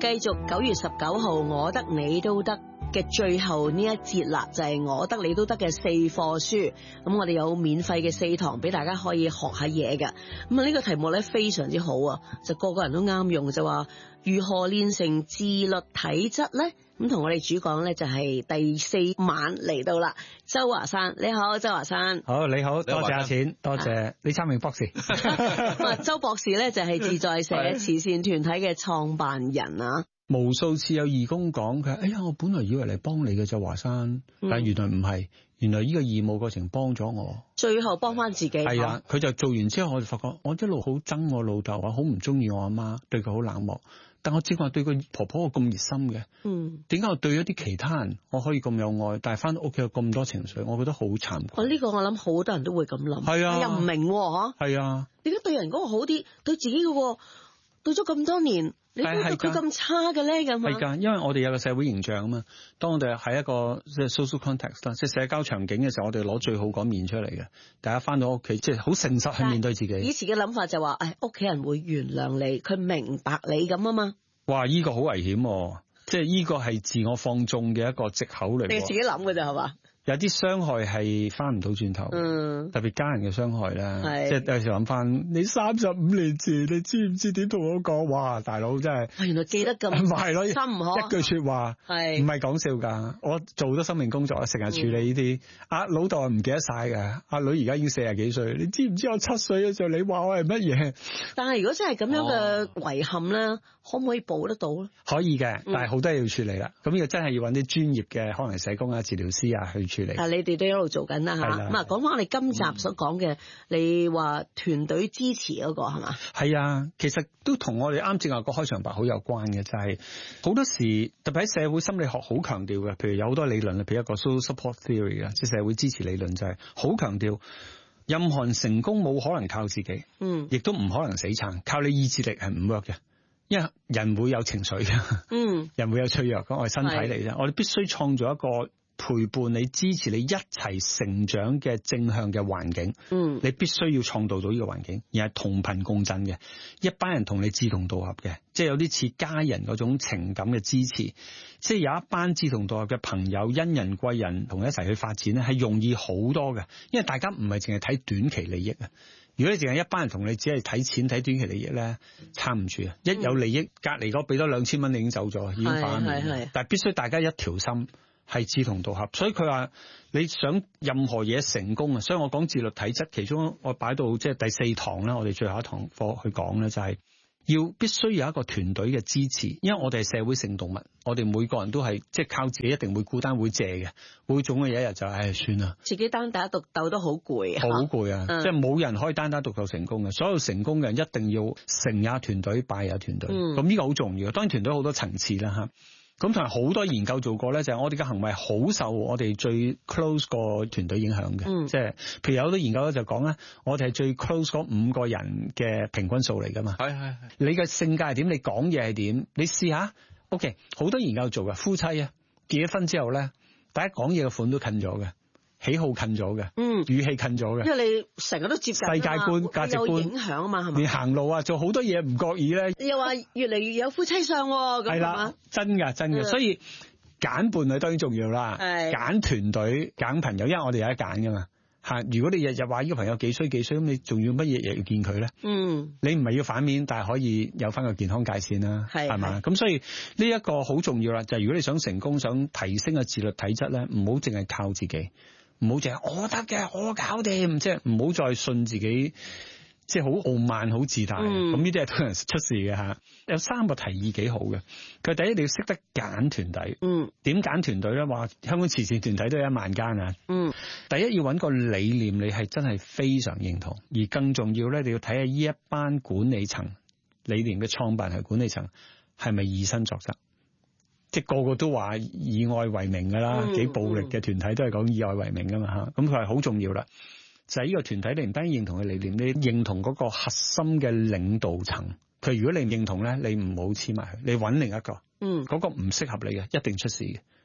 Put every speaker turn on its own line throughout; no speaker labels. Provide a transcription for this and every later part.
繼續9月19號我得你都得嘅最後呢一節啦，就係我得你都得嘅4課書。咁我哋有免費嘅4堂俾大家可以學下嘢嘅。咁啊呢個題目咧非常之好啊，就個個人都啱用，就話如何練成自律體質咧。咁同我哋主講咧就係第4晚嚟到啦，周華山，你好，周華山。
好，你好，多謝阿錢，多謝李燦榮博士。
周博士咧就係自在社慈善團體嘅創辦人啊。
無數次有義工講佢，哎呀，我本來以為嚟幫你嘅就華山，但原來唔係，原來呢個義務過程幫咗我，
最後幫翻自己。
係啊，佢就做完之後，我就發覺我一路好憎我老豆，我好唔中意我阿媽，對佢好冷漠。但我正話對佢婆婆我咁熱心嘅，點解我對一啲其他人我可以咁有愛，但係翻到屋企有咁多情緒，我覺得好慚愧。
呢個我諗好多人都會咁諗，
係啊，
又唔明喎，
係啊，
點解對人嗰個好啲，對自己嗰個對咗咁多年，你覺得佢咁差嘅咧？咁
係㗎，因為我哋有個社會形象啊嘛。當我哋喺一個即係 social context 啦，即係社交場景嘅時候，我哋攞最好嗰面出嚟嘅。大家翻到屋企，即係好誠實去面對自己。
以前嘅諗法就話，屋企人會原諒你，佢明白你咁啊嘛。
哇！依個好危險喎，即係依個係自我放縱嘅一個藉口嚟。
你自己諗嘅咋係嘛？
有啲傷害係翻唔到轉頭，特別家人嘅傷害咧，即係有時諗翻，你35年前，你知唔知點同我講？哇，大佬真係，
原來記得咁
係咯，
深刻，
一句說話，唔係講笑㗎。我做咗生命工作，成日處理呢啲，老豆唔記得晒㗎，阿女而家已經40幾歲，你知唔知我7歲嘅時候你話我係乜嘢？
但係如果真係咁樣嘅遺憾咧，可唔可以補得到咧？
可以嘅，但係好多嘢要處理啦。咁呢個真係要揾啲專業嘅，可能社工啊、治療師啊去處理。
但係你哋都一路做緊啦嚇。咁啊，講翻我哋今集所講嘅，你話團隊支持嗰個係嘛？
係啊，其實都同我哋啱正話個開場白好有關嘅，就係好多時特別喺社會心理學好強調嘅，譬如有好多理論，譬如一個 social support theory 啊，即係社會支持理論，就係好強調任何人成功冇可能靠自己，亦都唔可能死撐，靠你意志力係唔 work 嘅。因為人會有情緒嘅，人會有脆弱，咁我係身體嚟啫。我哋必須創造一個陪伴你、支持你一齊成長嘅正向嘅環境。你必須要創造到呢個環境，而係同頻共振嘅，一班人同你志同道合嘅，即係有啲似家人嗰種情感嘅支持。即係有一班志同道合嘅朋友，因人貴人，同你一齊去發展咧，係容易好多嘅。因為大家唔係淨係睇短期利益啊。如果你淨係一班人同你只係睇錢睇短期利益咧，撐唔住啊！一有利益，隔離嗰俾多2000蚊，你已經走咗，已經反面。但係必須大家一條心，係志同道合。所以佢話你想任何嘢成功啊，所以我講自律體質，其中我擺到即係第4堂啦，我哋最後一堂課去講咧，就係要必須有一個團隊嘅支持，因為我哋係社會性動物，我哋每個人都係即係靠自己，一定會孤單會謝嘅，會總嘅有一日就算啦，自己單打獨鬥都好攰，好攰啊！即係冇人可以單打獨鬥成功嘅，所有成功嘅人一定要成也團隊，敗也團隊。咁呢個好重要，當然團隊好多層次啦嚇。咁同埋好多研究做過咧，就係我哋嘅行為好受我哋最 close 個團隊影響嘅。即係譬如有好多研究咧就講咧，我哋係最 close 嗰5個人嘅平均數嚟噶嘛。係。你嘅性格係點？你講嘢係點？你試下。OK， 好多研究做嘅，夫妻啊結咗婚之後咧，大家講嘢嘅款都近咗嘅。喜好近咗嘅，語氣近咗嘅，因為你成日都接近世界觀、價值觀有影響啊嘛，係咪？你行路啊，做好多嘢唔覺意咧，又話越嚟越有夫妻相喎，係啦，真嘅，所以揀伴侶當然重要啦，揀團隊、揀朋友，因為我哋有得揀噶嘛嚇。如果你日日話呢個朋友幾衰，咁你仲要乜嘢日要見佢咧？你唔係要反面，但係可以有翻個健康界線啦，係嘛？咁所以呢一個好重要啦，就係如果你想成功、想提升個自律體質咧，唔好淨係靠自己。唔好淨係我得嘅，我搞掂，即係唔好再信自己，即係好傲慢、好自大。咁呢啲係通常出事嘅嚇。有3個提議幾好嘅。佢第一，你要識得揀團隊。點揀團隊咧？話香港慈善團體都有1萬間啊。第一要揾個理念，你係真係非常認同，而更重要咧，你要睇下呢一班管理層理念嘅創辦人管理層係咪以身作則。即係個個都話以愛為名㗎啦，幾暴力嘅團體都係講以愛為名㗎嘛嚇。咁佢係好重要啦，就係呢個團體你唔單止認同嘅理念，你認同嗰個核心嘅領導層。佢如果你唔認同咧，你唔好黐埋佢，你揾另一個。嗰個唔適合你嘅，一定出事嘅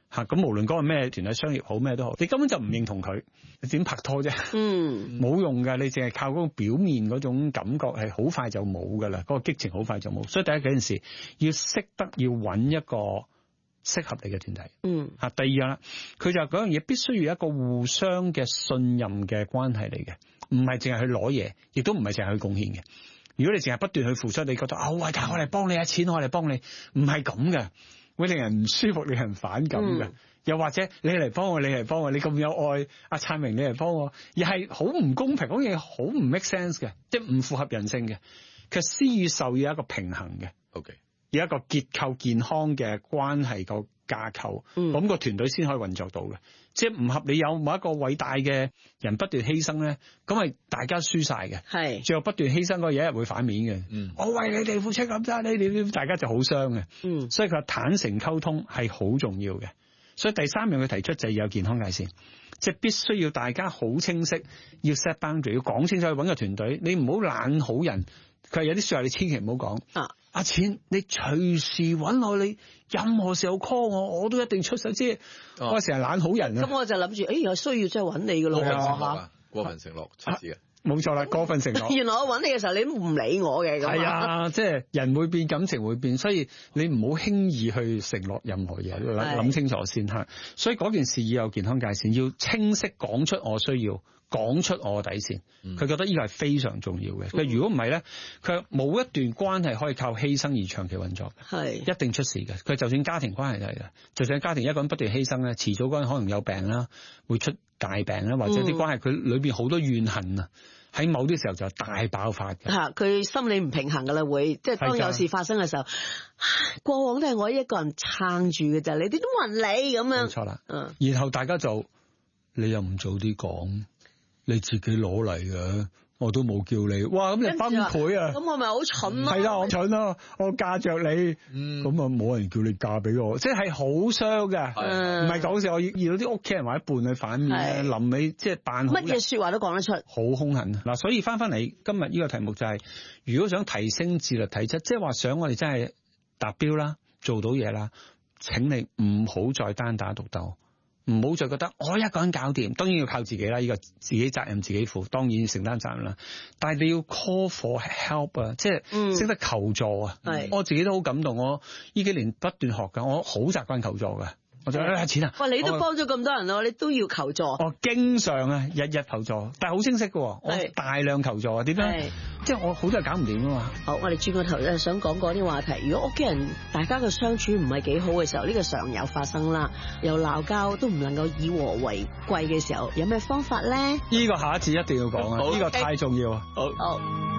嚇，咁無論嗰個咩團體商業好咩都好，你根本就唔認同佢，你點拍拖啫？冇用㗎，你淨係靠嗰個表面嗰種感覺係好快就冇㗎啦，嗰個激情好快就冇。所以第一件事要識得要揾一個適合你嘅團體。第二樣啦，佢就嗰樣嘢必須要一個互相嘅信任嘅關係嚟嘅，唔係淨係去攞嘢，亦都唔係淨係去貢獻嘅。如果你淨係不斷去付出，你覺得喂，我嚟幫你啊，錢我嚟幫你，唔係咁嘅，會令人唔舒服，令人反感嘅。又或者你嚟幫我，你咁有愛，阿燦明你嚟幫我，而係好唔公平，嗰嘢好唔 make sense 嘅，即係唔符合人性嘅。其實施與受要有一個平衡嘅，OK，有一個結構健康嘅關係個架構，咁個團隊先可以運作到嘅。即係唔合理有某一個偉大嘅人不斷犧牲咧，咁係大家輸晒嘅。係最後不斷犧牲嗰個有一日會反面嘅。我為你哋付出咁多，你哋大家就好傷嘅。所以佢話坦誠溝通係好重要嘅。所以第三樣佢提出就係要有健康界線，即係必須要大家好清晰，要 set boundary， 要講清楚去揾個團隊。你唔好懶好人，佢係有啲説話你千祈唔好講。阿錢，你隨時揾我，你任何時候 call 我都一定出手。即係我成日懶好人啊。咁我就諗住，有需要真係揾你㗎咯。
過分承諾出事嘅。
冇錯啦，過分承諾。
原來我揾你嘅時候，你都唔理我嘅。
係啊，即係人會變，感情會變，所以你唔好輕易去承諾任何嘢，諗清楚先嚇。所以嗰件事要有健康界線，要清晰講出我需要，講出我底線。佢覺得呢個係非常重要嘅。佢如果唔係咧，佢冇一段關係可以靠犧牲而長期運作嘅，係一定出事嘅。佢就算家庭關係係嘅，就算家庭一個人不斷犧牲咧，遲早嗰人可能有病啦，會出大病啦，或者啲關係佢裏邊好多怨恨啊。喺某啲時候就大爆發嘅，嚇
佢心理唔平衡㗎啦，會即係當有事發生嘅時候，過往都係我一個人撐住嘅咋，你哋都冇人理咁樣。
冇錯啦，然後大家就你又唔早啲講，你自己攞嚟嘅，我都冇叫你，哇！咁你崩潰啊！
咁我咪好蠢咯？
係啦，我蠢咯，我嫁着你，咁啊冇人叫你嫁俾我，即係好傷嘅，唔係講笑。我遇到啲屋企人或者伴侶反面咧，臨尾即係扮
乜嘢説話都講得出，
好兇狠嗱。所以翻嚟今日呢個題目就係，如果想提升自律體質，即係話想我哋真係達標啦，做到嘢啦，請你唔好再單打獨鬥。唔好再覺得我一個人搞掂，當然要靠自己啦，呢個自己責任自己負，當然要承擔責任啦。但係你要 call for help 啊，即係識得求助啊。我自己都好感動，我呢幾年不斷學㗎，我好習慣求助㗎。我就錢啊！
喂，你都幫咗咁多人咯，你都要求助。
我經常啊，日日求助，但係好清晰嘅，我大量求助啊。點樣？即係我好多人搞唔掂啊嘛。好，我哋轉個頭想講啲話題。如果屋企人大家嘅相處唔係幾好嘅時候，呢個常有發生啦，又鬧交都唔能夠以和為貴嘅時候，有咩方法咧？呢個下一次一定要講啊！呢個太重要啊！好。